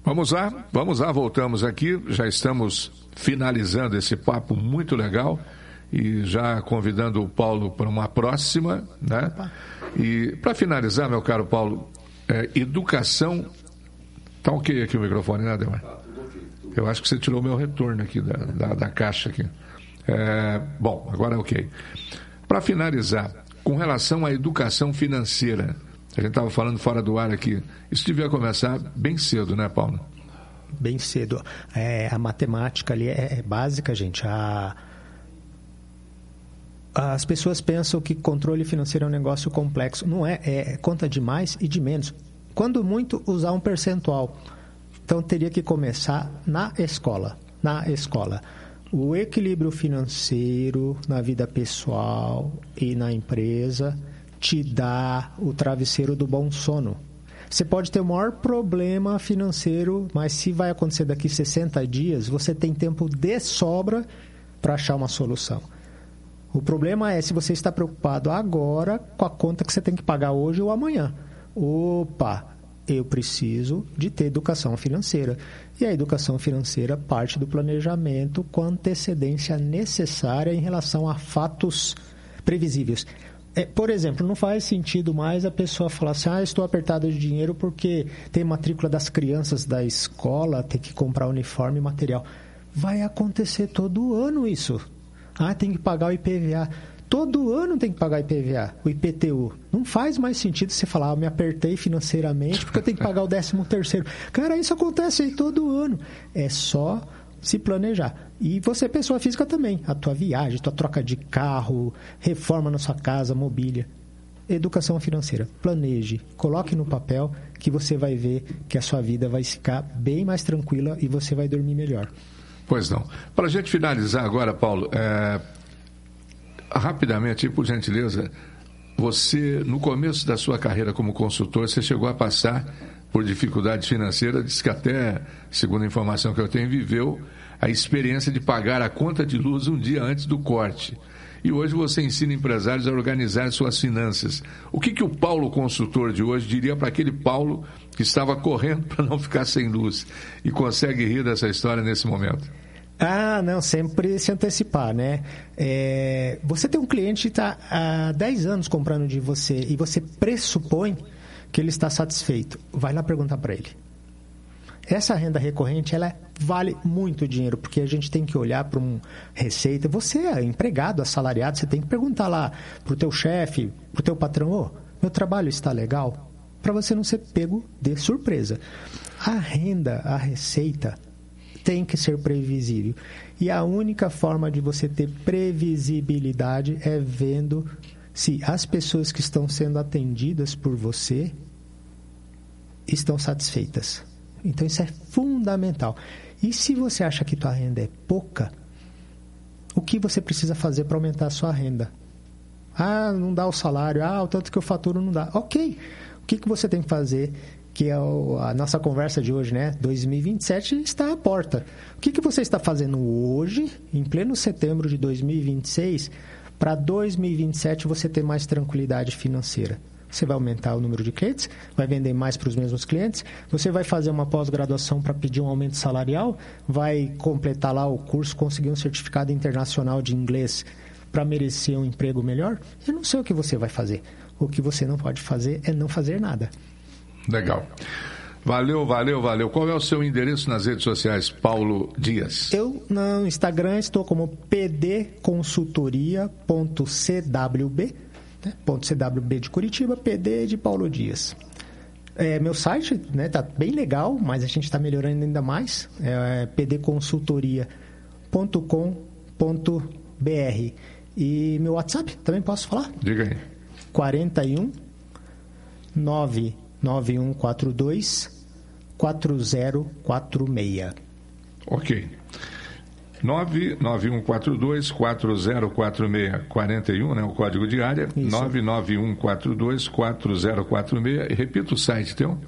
Vamos lá, voltamos aqui, já estamos finalizando esse papo muito legal e já convidando o Paulo para uma próxima, né? E para finalizar, meu caro Paulo, educação... Tá ok aqui o microfone, né, Ademar? Eu acho que você tirou o meu retorno aqui da caixa aqui. Bom, agora é ok. Para finalizar, com relação à educação financeira, a gente estava falando fora do ar aqui, isso devia começar bem cedo, né, Paulo? Bem cedo. A matemática ali é básica, gente. As pessoas pensam que controle financeiro é um negócio complexo. Não é conta de mais e de menos. Quando muito, usar um percentual. Então, teria que começar na escola. O equilíbrio financeiro na vida pessoal e na empresa te dá o travesseiro do bom sono. Você pode ter o maior problema financeiro, mas se vai acontecer daqui 60 dias, você tem tempo de sobra para achar uma solução. O problema é se você está preocupado agora com a conta que você tem que pagar hoje ou amanhã. Eu preciso de ter educação financeira. E a educação financeira parte do planejamento com a antecedência necessária em relação a fatos previsíveis. Por exemplo, não faz sentido mais a pessoa falar assim, estou apertado de dinheiro porque tem matrícula das crianças da escola, tem que comprar uniforme e material. Vai acontecer todo ano isso. Tem que pagar o IPVA. Todo ano tem que pagar IPVA, o IPTU. Não faz mais sentido você falar, me apertei financeiramente porque eu tenho que pagar o 13º. Cara, isso acontece aí todo ano. É só se planejar. E você, pessoa física também. A tua viagem, tua troca de carro, reforma na sua casa, mobília. Educação financeira. Planeje, coloque no papel que você vai ver que a sua vida vai ficar bem mais tranquila e você vai dormir melhor. Pois não. Para a gente finalizar agora, Paulo, rapidamente, por gentileza, você, no começo da sua carreira como consultor, você chegou a passar por dificuldades financeiras, diz que até, segundo a informação que eu tenho, viveu a experiência de pagar a conta de luz um dia antes do corte. E hoje você ensina empresários a organizar suas finanças. O que o Paulo consultor de hoje diria para aquele Paulo que estava correndo para não ficar sem luz e consegue rir dessa história nesse momento? Não, sempre se antecipar, né? Você tem um cliente que está há 10 anos comprando de você e você pressupõe que ele está satisfeito. Vai lá perguntar para ele. Essa renda recorrente, ela vale muito dinheiro, porque a gente tem que olhar para uma receita. Você é empregado, assalariado, você tem que perguntar lá para o teu chefe, para o teu patrão, meu trabalho está legal? Para você não ser pego de surpresa. A renda, a receita, tem que ser previsível. E a única forma de você ter previsibilidade é vendo se as pessoas que estão sendo atendidas por você estão satisfeitas. Então, isso é fundamental. E se você acha que tua renda é pouca, o que você precisa fazer para aumentar a sua renda? Não dá o salário. O tanto que eu faturo não dá. Ok. O que você tem que fazer? Que é a nossa conversa de hoje, né? 2027 está à porta. O que você está fazendo hoje, em pleno setembro de 2026, para 2027 você ter mais tranquilidade financeira? Você vai aumentar o número de clientes, vai vender mais para os mesmos clientes, você vai fazer uma pós-graduação para pedir um aumento salarial, vai completar lá o curso, conseguir um certificado internacional de inglês para merecer um emprego melhor? Eu não sei o que você vai fazer. O que você não pode fazer é não fazer nada. Legal. Valeu. Qual é o seu endereço nas redes sociais, Paulo Dias? Eu, no Instagram, estou como pdconsultoria.cwb, né? .cwb de Curitiba, PD de Paulo Dias. Meu site, né, tá bem legal, mas a gente está melhorando ainda mais. pdconsultoria.com.br. E meu WhatsApp, também posso falar? Diga aí. 41 99142 4046. Ok. 99142 4046. 41, né? O código de área. Isso. 99142 4046. Repita o site teu.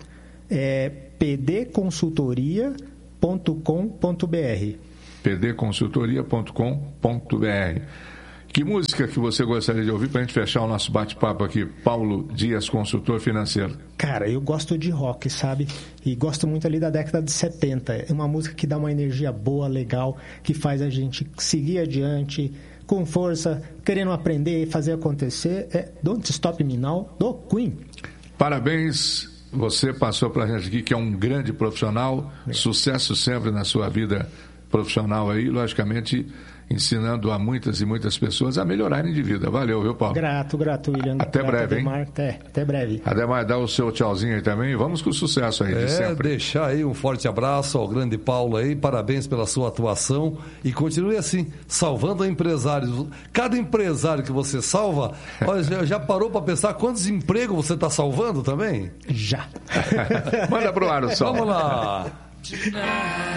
pdconsultoria.com.br. pdconsultoria.com.br. Que música que você gostaria de ouvir para a gente fechar o nosso bate-papo aqui? Paulo Dias, consultor financeiro. Cara, eu gosto de rock, sabe? E gosto muito ali da década de 70. É uma música que dá uma energia boa, legal, que faz a gente seguir adiante com força, querendo aprender e fazer acontecer. É Don't Stop Me Now, do Queen. Parabéns, você passou para a gente aqui que é um grande profissional. Sucesso sempre na sua vida profissional aí, logicamente ensinando a muitas e muitas pessoas a melhorarem de vida. Valeu, viu, Paulo? Grato, William. Até breve, Ademar, hein? Até breve. Ademar, dá o seu tchauzinho aí também. Vamos com o sucesso aí de sempre. Deixar aí um forte abraço ao grande Paulo aí. Parabéns pela sua atuação e continue assim, salvando empresários. Cada empresário que você salva, olha, já parou para pensar quantos empregos você está salvando também? Já. Manda pro ar o som. Vamos lá.